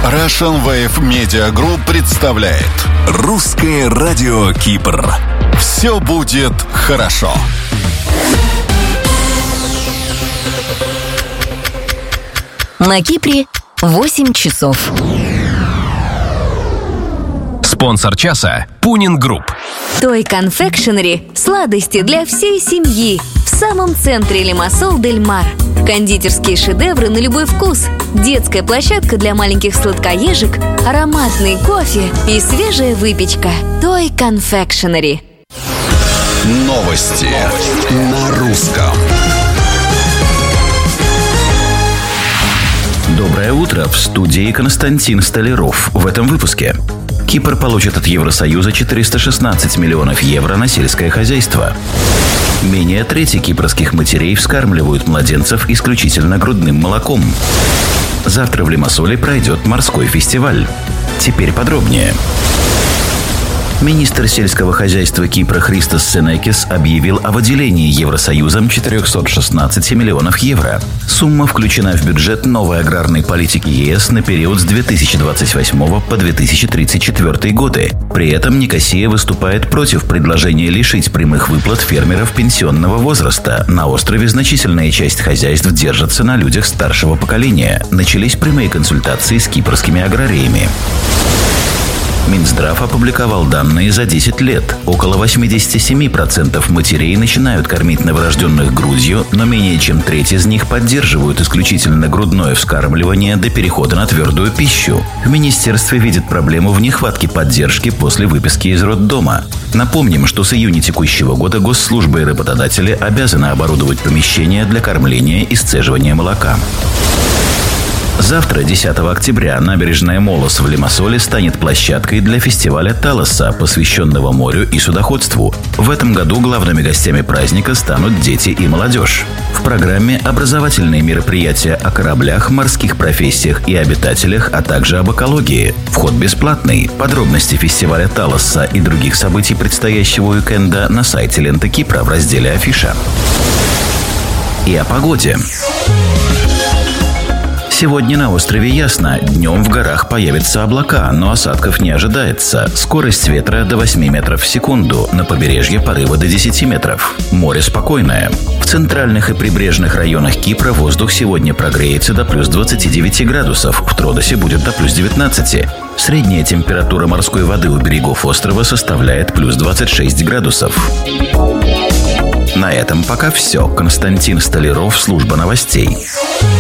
Russian Wave Media Group представляет Русское радио Кипр. «Все будет хорошо». На Кипре 8 часов. Спонсор часа – Пунин Групп. Той Confectionery – сладости для всей семьи в самом центре Лимассол-дель-Мар. Кондитерские шедевры на любой вкус, детская площадка для маленьких сладкоежек, ароматный кофе и свежая выпечка. Той Confectionery. Новости на русском. Доброе утро, в студии Константин Столяров. В этом выпуске. Кипр получит от Евросоюза 416 миллионов евро на сельское хозяйство. Менее трети кипрских матерей вскармливают младенцев исключительно грудным молоком. Завтра в Лимассоле пройдет морской фестиваль. Теперь подробнее. Министр сельского хозяйства Кипра Христос Сенекис объявил о выделении Евросоюзом 416 миллионов евро. Сумма включена в бюджет новой аграрной политики ЕС на период с 2028 по 2034 годы. При этом Никосия выступает против предложения лишить прямых выплат фермеров пенсионного возраста. На острове значительная часть хозяйств держится на людях старшего поколения. Начались прямые консультации с кипрскими аграриями. Минздрав опубликовал данные за 10 лет. Около 87% матерей начинают кормить новорожденных грудью, но менее чем треть из них поддерживают исключительно грудное вскармливание до перехода на твердую пищу. В министерстве видят проблему в нехватке поддержки после выписки из роддома. Напомним, что с июня текущего года госслужбы и работодатели обязаны оборудовать помещения для кормления и сцеживания молока. Завтра, 10 октября, набережная Молос в Лимассоле станет площадкой для фестиваля Талоса, посвященного морю и судоходству. В этом году главными гостями праздника станут дети и молодежь. В программе образовательные мероприятия о кораблях, морских профессиях и обитателях, а также об экологии. Вход бесплатный. Подробности фестиваля Талоса и других событий предстоящего уикенда на сайте Ленты Кипра в разделе «Афиша». И о погоде. Сегодня на острове ясно. Днем в горах появятся облака, но осадков не ожидается. Скорость ветра до 8 метров в секунду. На побережье порывы до 10 метров. Море спокойное. В центральных и прибрежных районах Кипра воздух сегодня прогреется до плюс 29 градусов. В Тродосе будет до плюс 19. Средняя температура морской воды у берегов острова составляет плюс 26 градусов. На этом пока все. Константин Столяров, служба новостей.